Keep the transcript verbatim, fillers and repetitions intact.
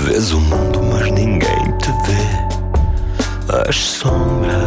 Vês o mundo, mas ninguém te vê. As sombras